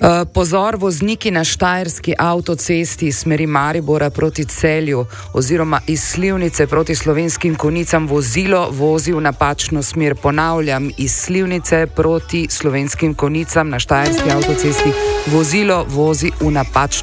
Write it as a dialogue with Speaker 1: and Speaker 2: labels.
Speaker 1: Pozor, vozniki na štajerski avtocesti smeri Maribora proti Celju oziroma iz Slivnice proti Slovenskim Konjicam vozilo vozi v napačno smer. Ponavljam, iz Slivnice proti Slovenskim Konjicam na štajerski avtocesti vozilo vozi v napačno